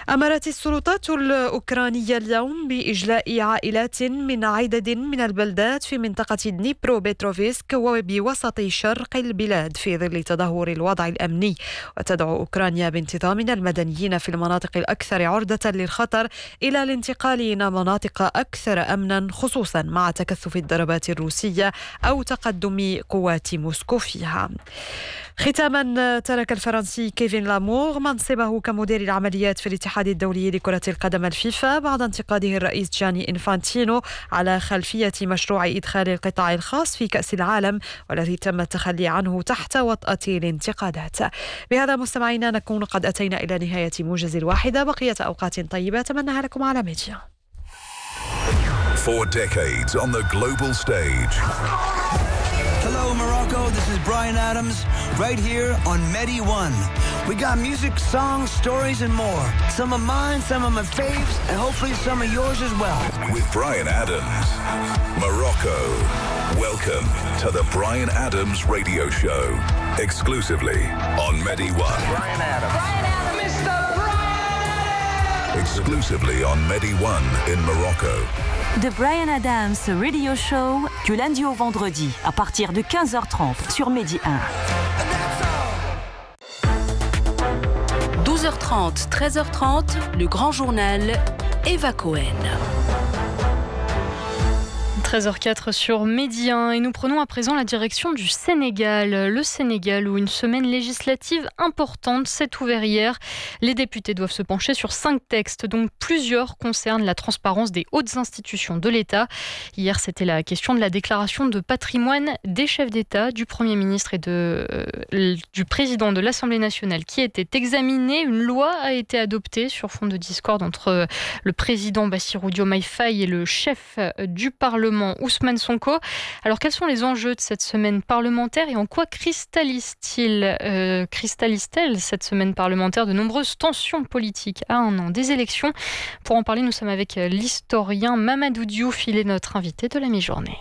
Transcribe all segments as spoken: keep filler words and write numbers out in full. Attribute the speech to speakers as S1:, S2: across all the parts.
S1: أمرت السلطات الأوكرانية اليوم بإجلاء عائلات من عدد من البلدات في منطقة دنيبرو بيتروفسك وبوسط شرق البلاد في ظل تدهور الوضع الأمني، وتدعو أوكرانيا بانتظام المدنيين في المناطق الأكثر عرضة للخطر إلى الانتقال إلى مناطق أكثر أمنا، خصوصا مع تكثف الضربات الروسية أو تقدم قوات موسكو فيها. ختاما، ترك الفرنسي كيفين لامور منصبه كمدير العمليات في الاتحاد الدولي لكرة القدم الفيفا بعد انتقاده الرئيس جاني إنفانتينو على خلفية مشروع إدخال القطاع الخاص في كأس العالم والذي تم التخلي عنه تحت وطأة الانتقادات. بهذا مستمعينا نكون قد أتينا إلى نهاية موجز الواحدة. بقية أوقات طيبة أتمنىها لكم على ميديا.
S2: For decades on the global stage.
S3: Hello Morocco, this is Bryan Adams, right here on Medi One. We got music, songs, stories and more. Some of mine, some of my faves, and hopefully some of yours as well.
S2: With Bryan Adams, Morocco. Welcome to the Bryan Adams Radio Show, exclusively on Medi One.
S3: Bryan Adams.
S4: Bryan Adams. Mister Bryan!
S2: Exclusively on Medi One in Morocco.
S5: The Bryan Adams Radio Show, du lundi au vendredi, à partir de quinze heures trente sur Medi un. douze heures trente, treize heures trente, le grand journal, Eva Cohen.
S6: treize heures quatre sur Medi un et nous prenons à présent la direction du Sénégal. Le Sénégal où une semaine législative importante s'est ouverte hier. Les députés doivent se pencher sur cinq textes dont plusieurs concernent la transparence des hautes institutions de l'État. Hier, c'était la question de la déclaration de patrimoine des chefs d'État, du Premier ministre et de, euh, du président de l'Assemblée nationale qui était examinée. Une loi a été adoptée sur fond de discorde entre le président Bassirou Diomaye Faye et le chef du Parlement Ousmane Sonko. Alors quels sont les enjeux de cette semaine parlementaire et en quoi cristallise-t-il, euh, cristallise-t-elle cette semaine parlementaire de nombreuses tensions politiques à un an des élections? Pour en parler, nous sommes avec l'historien Mamadou Diouf, il est notre invité de la mi-journée.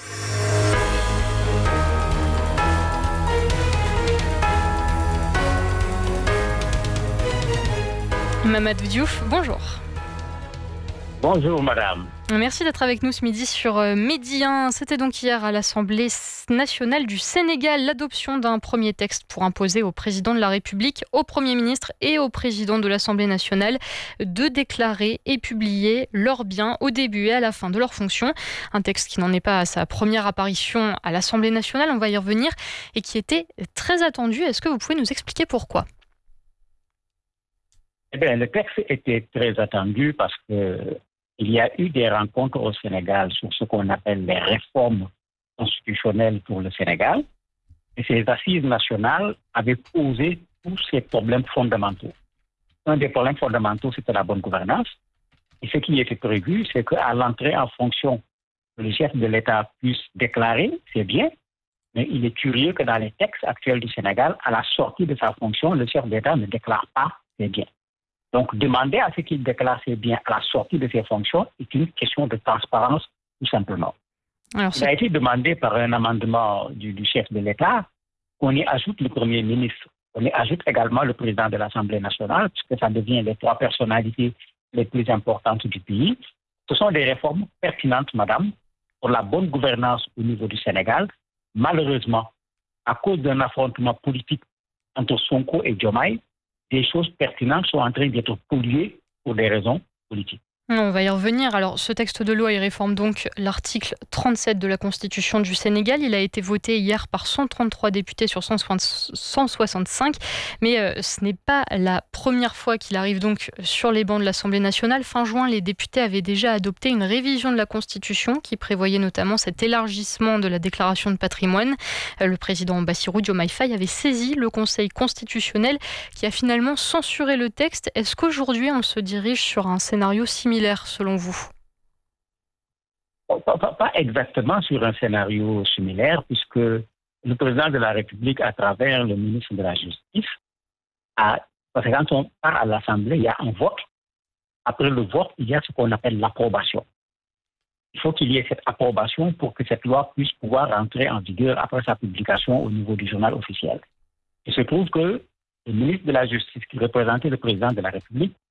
S6: Mamadou Diouf, bonjour.
S7: Bonjour madame.
S6: Merci d'être avec nous ce midi sur Medi un. C'était donc hier à l'Assemblée nationale du Sénégal l'adoption d'un premier texte pour imposer au président de la République, au Premier ministre et au président de l'Assemblée nationale de déclarer et publier leurs biens au début et à la fin de leurs fonctions. Un texte qui n'en est pas à sa première apparition à l'Assemblée nationale, on va y revenir, et qui était très attendu. Est-ce que vous pouvez nous expliquer pourquoi ?
S7: Eh bien, le texte était très attendu parce que il y a eu des rencontres au Sénégal sur ce qu'on appelle les réformes constitutionnelles pour le Sénégal. Et ces assises nationales avaient posé tous ces problèmes fondamentaux. Un des problèmes fondamentaux, c'était la bonne gouvernance. Et ce qui était prévu, c'est qu'à l'entrée en fonction, le chef de l'État puisse déclarer, c'est bien, mais il est curieux que dans les textes actuels du Sénégal, à la sortie de sa fonction, le chef d'État ne déclare pas ses biens. Donc, demander à ce qu'il déclare ses biens à la sortie de ses fonctions est une question de transparence, tout simplement. Alors, Il a été demandé par un amendement du, du chef de l'État qu'on y ajoute le Premier ministre, on y ajoute également le président de l'Assemblée nationale, puisque ça devient les trois personnalités les plus importantes du pays. Ce sont des réformes pertinentes, madame, pour la bonne gouvernance au niveau du Sénégal. Malheureusement, à cause d'un affrontement politique entre Sonko et Diomaye, des choses pertinentes sont en train d'être polluées pour des raisons politiques.
S6: On va y revenir. Alors, ce texte de loi, il réforme donc l'article trente-sept de la Constitution du Sénégal. Il a été voté hier par cent trente-trois députés sur cent soixante-cinq. Mais euh, ce n'est pas la première fois qu'il arrive donc sur les bancs de l'Assemblée nationale. Fin juin, les députés avaient déjà adopté une révision de la Constitution qui prévoyait notamment cet élargissement de la déclaration de patrimoine. Euh, le président Bassirou Diomaye Faye avait saisi le Conseil constitutionnel qui a finalement censuré le texte. Est-ce qu'aujourd'hui, on se dirige sur un scénario similaire selon vous?
S7: Pas, pas, pas exactement sur un scénario similaire, puisque le président de la République, à travers le ministre de la Justice, a, parce que quand on part à l'Assemblée, il y a un vote. Après le vote, il y a ce qu'on appelle l'approbation. Il faut qu'il y ait cette approbation pour que cette loi puisse pouvoir rentrer en vigueur après sa publication au niveau du journal officiel. Il se trouve que le ministre de la Justice, qui représentait le président de la République,